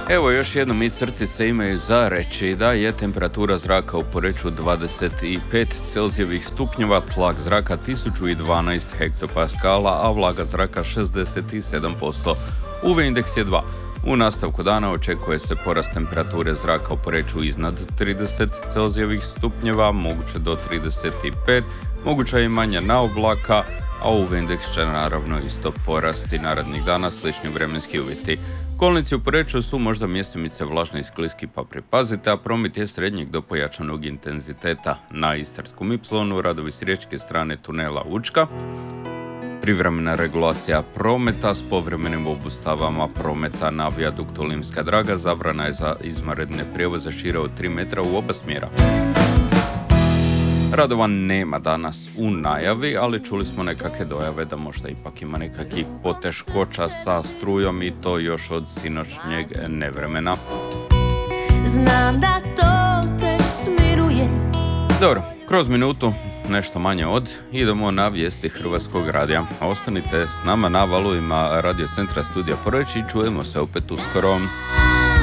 Evo još jednom i crtice imaju za reći da je temperatura zraka u Poreču 25 Celzijevih stupnjeva, tlak zraka 1012 hektopaskala, a vlaga zraka 67%. UV indeks je 2. U nastavku dana očekuje se porast temperature zraka u Poreču iznad 30 Celzijevih stupnjeva, moguće do 35, moguća je manja na oblaka, a UV indeks će naravno isto porasti narednih dana, slični vremenski uvjeti. Kolnici u Poreču su možda mjestimice vlažni i skliski, pa pripazite, a promet je srednjeg do pojačanog intenziteta. Na Istarskom Ipsilonu radovi s riječke strane tunela Učka. Privremena regulacija prometa s povremenim obustavama prometa na vijaduktu Limska Draga, zabrana je za izvanredne prijevoze šire od 3 metra u oba smjera. Radova nema danas u najavi, ali čuli smo nekakve dojave da možda ipak ima nekakvih poteškoća sa strujom i to još od sinoćnjeg nevremena. Znam da to te smiruje. Dobro, kroz minutu, nešto manje od, idemo na vijesti Hrvatskog radija. Ostanite s nama na valovima Radio Centra Studija Poreć i čujemo se opet uskoro.